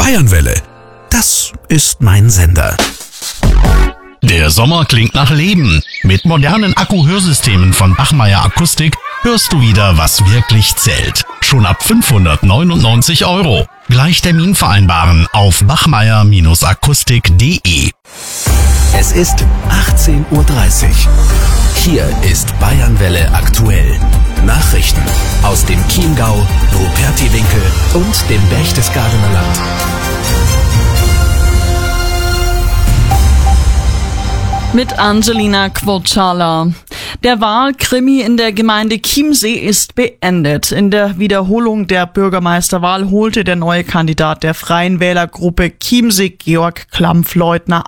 Bayernwelle, das ist mein Sender. Der Sommer klingt nach Leben. Mit modernen Akku-Hörsystemen von Bachmeier Akustik hörst du wieder, was wirklich zählt. Schon ab 599 €. Gleich Termin vereinbaren auf bachmeier-akustik.de. Es ist 18:30 Uhr. Hier ist Bayernwelle aktuell. Nachrichten aus dem Chiemgau, Rupertiwinkel und dem Berchtesgadener Land. Mit Angelina Quocala. Der Wahlkrimi in der Gemeinde Chiemsee ist beendet. In der Wiederholung der Bürgermeisterwahl holte der neue Kandidat der Freien Wählergruppe Chiemsee, Georg Klampf-Leutner,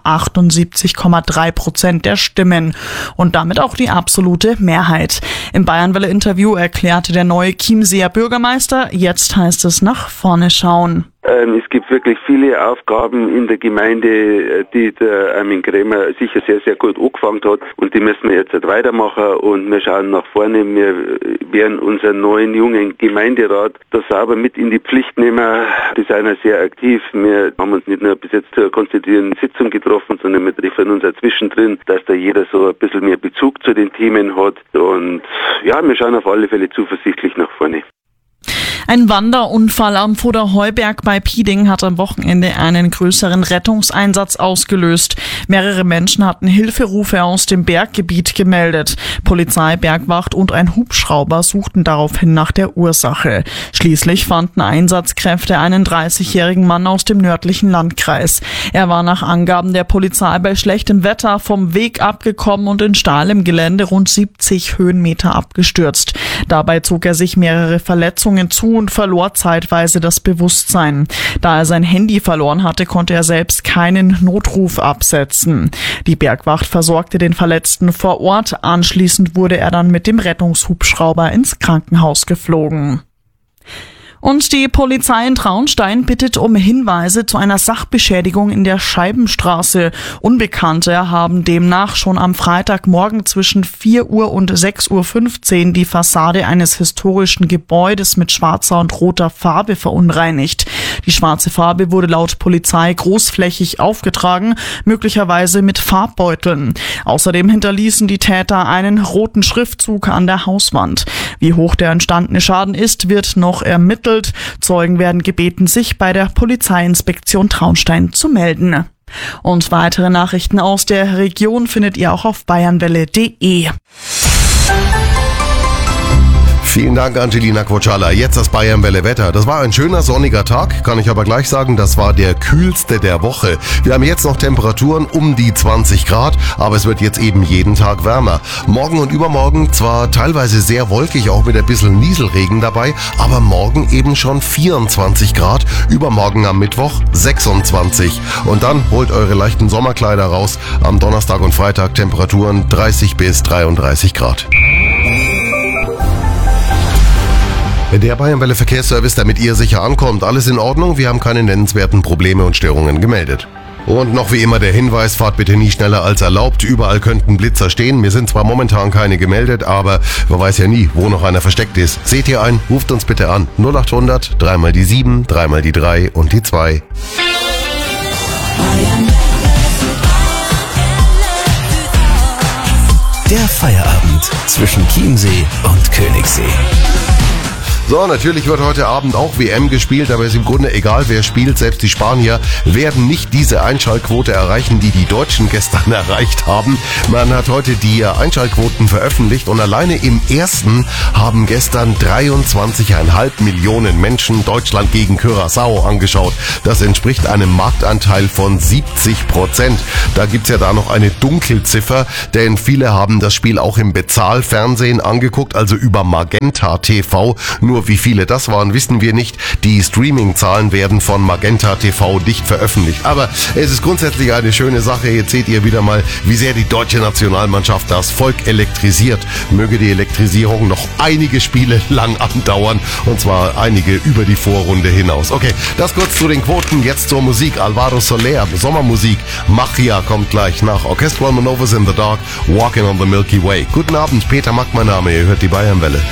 78,3% der Stimmen und damit auch die absolute Mehrheit. Im Bayernwelle-Interview erklärte der neue Chiemseer Bürgermeister, jetzt heißt es nach vorne schauen. Es gibt wirklich viele Aufgaben in der Gemeinde, die der Armin Krämer sicher sehr, sehr gut angefangen hat und die müssen wir jetzt weitermachen und wir schauen nach vorne. Wir werden unseren neuen jungen Gemeinderat da sauber mit in die Pflicht nehmen. Die sind ja sehr aktiv. Wir haben uns nicht nur bis jetzt zur konstituierenden Sitzung getroffen, sondern wir treffen uns auch zwischendrin, dass da jeder so ein bisschen mehr Bezug zu den Themen hat und ja, wir schauen auf alle Fälle zuversichtlich nach vorne. Ein Wanderunfall am Voderheuberg bei Pieding hat am Wochenende einen größeren Rettungseinsatz ausgelöst. Mehrere Menschen hatten Hilferufe aus dem Berggebiet gemeldet. Polizei, Bergwacht und ein Hubschrauber suchten daraufhin nach der Ursache. Schließlich fanden Einsatzkräfte einen 30-jährigen Mann aus dem nördlichen Landkreis. Er war nach Angaben der Polizei bei schlechtem Wetter vom Weg abgekommen und in steilem Gelände rund 70 Höhenmeter abgestürzt. Dabei zog er sich mehrere Verletzungen zu und verlor zeitweise das Bewusstsein. Da er sein Handy verloren hatte, konnte er selbst keinen Notruf absetzen. Die Bergwacht versorgte den Verletzten vor Ort. Anschließend wurde er dann mit dem Rettungshubschrauber ins Krankenhaus geflogen. Und die Polizei in Traunstein bittet um Hinweise zu einer Sachbeschädigung in der Scheibenstraße. Unbekannte haben demnach schon am Freitagmorgen zwischen 4 Uhr und 6:15 Uhr die Fassade eines historischen Gebäudes mit schwarzer und roter Farbe verunreinigt. Die schwarze Farbe wurde laut Polizei großflächig aufgetragen, möglicherweise mit Farbbeuteln. Außerdem hinterließen die Täter einen roten Schriftzug an der Hauswand. Wie hoch der entstandene Schaden ist, wird noch ermittelt. Zeugen werden gebeten, sich bei der Polizeiinspektion Traunstein zu melden. Und weitere Nachrichten aus der Region findet ihr auch auf bayernwelle.de. Vielen Dank, Angelina Quocala. Jetzt das Bayernwelle-Wetter. Das war ein schöner sonniger Tag, kann ich aber gleich sagen, das war der kühlste der Woche. Wir haben jetzt noch Temperaturen um die 20 Grad, aber es wird jetzt eben jeden Tag wärmer. Morgen und übermorgen zwar teilweise sehr wolkig, auch mit ein bisschen Nieselregen dabei, aber morgen eben schon 24 Grad, übermorgen am Mittwoch 26. Und dann holt eure leichten Sommerkleider raus. Am Donnerstag und Freitag Temperaturen 30 bis 33 Grad. Der Bayernwelle Verkehrsservice, damit ihr sicher ankommt. Alles in Ordnung, wir haben keine nennenswerten Probleme und Störungen gemeldet. Und noch wie immer der Hinweis, fahrt bitte nie schneller als erlaubt. Überall könnten Blitzer stehen. Mir sind zwar momentan keine gemeldet, aber man weiß ja nie, wo noch einer versteckt ist. Seht ihr ein, ruft uns bitte an. 0800 3 mal die 7, 3 mal die 3 und die 2. Der Feierabend zwischen Chiemsee und Königssee. So, natürlich wird heute Abend auch WM gespielt, aber ist im Grunde egal, wer spielt. Selbst die Spanier werden nicht diese Einschaltquote erreichen, die die Deutschen gestern erreicht haben. Man hat heute die Einschaltquoten veröffentlicht und alleine im ersten haben gestern 23,5 Millionen Menschen Deutschland gegen Curaçao angeschaut. Das entspricht einem Marktanteil von 70%. Da gibt's ja da noch eine Dunkelziffer, denn viele haben das Spiel auch im Bezahlfernsehen angeguckt, also über Magenta TV. Nur wie viele das waren, wissen wir nicht. Die Streaming-Zahlen werden von Magenta TV nicht veröffentlicht. Aber es ist grundsätzlich eine schöne Sache. Jetzt seht ihr wieder mal, wie sehr die deutsche Nationalmannschaft das Volk elektrisiert. Möge die Elektrisierung noch einige Spiele lang andauern. Und zwar einige über die Vorrunde hinaus. Okay, das kurz zu den Quoten. Jetzt zur Musik. Alvaro Soler, Sommermusik. Magia kommt gleich nach. Orchestral Manovers in the Dark, Walking on the Milky Way. Guten Abend, Peter Mack mein Name. Ihr hört die Bayernwelle.